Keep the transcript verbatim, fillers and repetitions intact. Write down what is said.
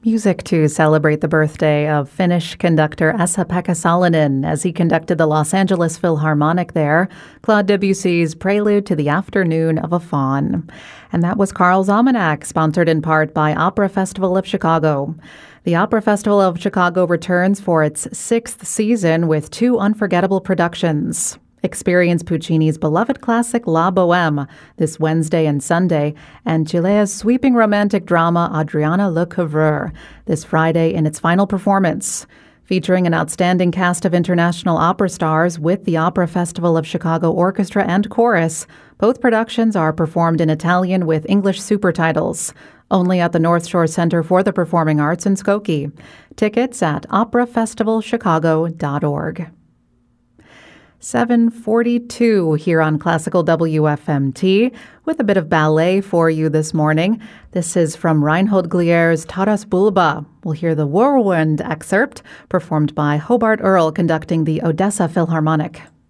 Music to celebrate the birthday of Finnish conductor Esa-Pekka Salonen as he conducted the Los Angeles Philharmonic there. Claude Debussy's Prelude to the Afternoon of a Faun. And that was Carl's Almanac, sponsored in part by Opera Festival of Chicago. The Opera Festival of Chicago returns for its sixth season with two unforgettable productions. Experience Puccini's beloved classic La Bohème this Wednesday and Sunday, and Chilea's sweeping romantic drama Adriana Lecouvreur this Friday in its final performance. Featuring an outstanding cast of international opera stars with the Opera Festival of Chicago Orchestra and Chorus, both productions are performed in Italian with English super titles. Only at the North Shore Center for the Performing Arts in Skokie. Tickets at opera festival chicago dot org. seven forty-two here on Classical W F M T with a bit of ballet for you this morning. This is from Reinhold Glier's Taras Bulba. We'll hear the Whirlwind excerpt performed by Hobart Earl conducting the Odessa Philharmonic.